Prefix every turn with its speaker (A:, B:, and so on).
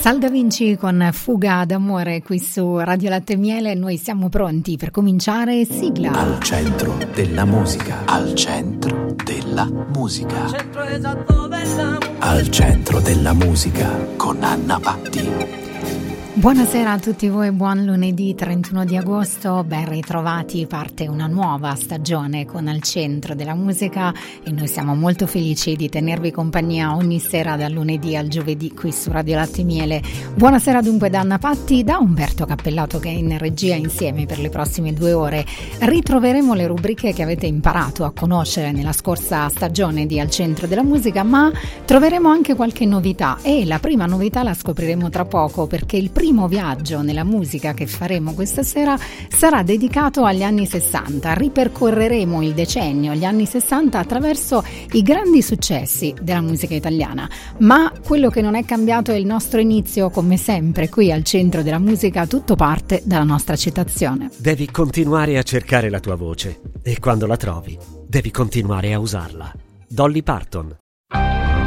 A: Sal Da Vinci con Fuga d'amore qui su Radio Latte e Miele. Noi siamo pronti per cominciare. Sigla.
B: Al centro della musica. Al centro della musica. Al centro della musica con Anna Patti.
A: Buonasera a tutti voi, buon lunedì 31 di agosto, ben ritrovati, parte una nuova stagione con Al Centro della Musica e noi siamo molto felici di tenervi compagnia ogni sera dal lunedì al giovedì qui su Radio Latte e Miele. Buonasera dunque da Anna Patti, da Umberto Cappellato che è in regia insieme per le prossime 2 ore. Ritroveremo le rubriche che avete imparato a conoscere nella scorsa stagione di Al Centro della Musica, ma troveremo anche qualche novità e la prima novità la scopriremo tra poco perché il primo viaggio nella musica che faremo questa sera sarà dedicato agli anni 60. Ripercorreremo il decennio, gli anni 60 attraverso i grandi successi della musica italiana. Ma quello che non è cambiato è il nostro inizio, come sempre qui al Centro della Musica tutto parte dalla nostra citazione.
C: Devi continuare a cercare la tua voce e quando la trovi devi continuare a usarla. Dolly Parton.